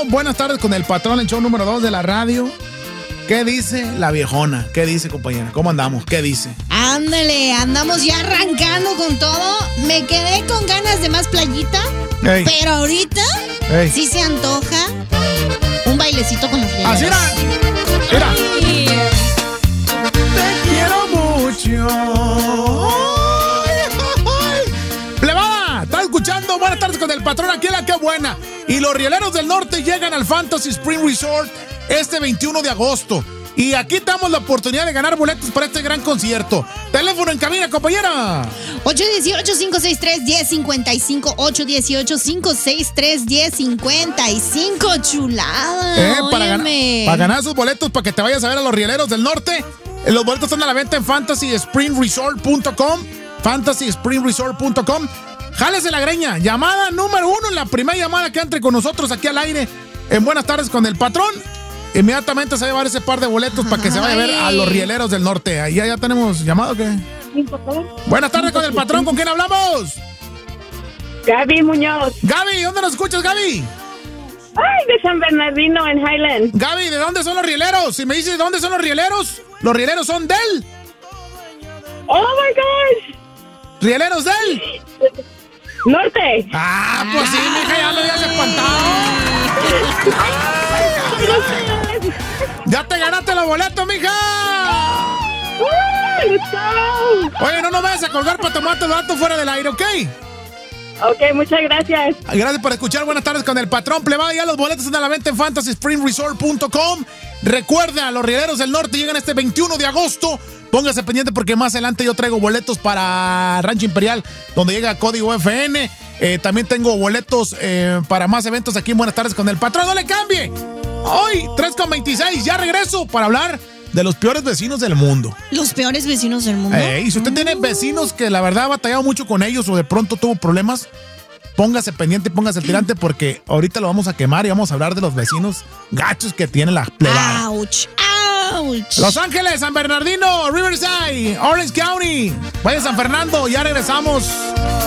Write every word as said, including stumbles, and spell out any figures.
Buenas tardes con el patrón, el show número dos de la radio. ¿Qué dice la viejona? ¿Qué dice, compañera? ¿Cómo andamos? ¿Qué dice? Ándale, andamos ya arrancando con todo. Me quedé con ganas de más playita. Ey. Pero ahorita Ey. sí se antoja un bailecito con los rieles. Así era. Mira. Te quiero mucho. Plebada, ¿estás escuchando? Buenas tardes con el patrón. Aquí la que buena. Y los Rieleros del Norte llegan al Fantasy Spring Resort este veintiuno de agosto. Y aquí damos la oportunidad de ganar boletos para este gran concierto. Teléfono en cabina, compañera. ocho uno ocho, cinco seis tres, uno cero cinco cinco. ocho uno ocho, cinco seis tres, uno cero cinco cinco. Chulada. Eh, para, gan- para ganar esos boletos para que te vayas a ver a los Rieleros del Norte. Los boletos están a la venta en fantasy spring resort punto com. fantasy spring resort punto com. Jálese la greña. Llamada número uno. La primera llamada que entre con nosotros aquí al aire en Buenas tardes con el patrón. Inmediatamente se va a llevar ese par de boletos para que se vaya a ver a los Rieleros del Norte. Ahí ya tenemos llamado, ¿qué? Buenas tardes con el patrón. ¿Con quién hablamos? Gaby Muñoz. Gaby, ¿dónde nos escuchas, Gaby? Ay, de San Bernardino, en Highland. Gaby, ¿de dónde son los Rieleros? Si me dices de dónde son los Rieleros, los Rieleros son del... ¡Oh, my gosh! ¿Rieleros del...? Norte. Ah, pues sí, mija, ya lo habías espantado. ¡Ya te ganaste los boletos, mija! Oye, no nos vayas a colgar para tomar tus datos fuera del aire, ¿ok? Ok, muchas gracias. Gracias por escuchar. Buenas tardes con el patrón. Plebada, ya los boletos están a la venta en fantasy spring resort punto com. Recuerda, los Rieleros del Norte llegan este veintiuno de agosto. Póngase pendiente porque más adelante yo traigo boletos para Rancho Imperial, donde llega Código F N. Eh, también tengo boletos eh, para más eventos aquí en Buenas tardes con el patrón. ¡No le cambie! Hoy, tres con veintiséis, ya regreso para hablar de los peores vecinos del mundo. ¿Los peores vecinos del mundo? Eh, y si usted mm. tiene vecinos que la verdad ha batallado mucho con ellos o de pronto tuvo problemas, póngase pendiente y póngase tirante porque ahorita lo vamos a quemar y vamos a hablar de los vecinos gachos que tiene la plebada. ¡Auch! ¡Auch! Los Ángeles, San Bernardino, Riverside, Orange County. Vaya San Fernando, ya regresamos.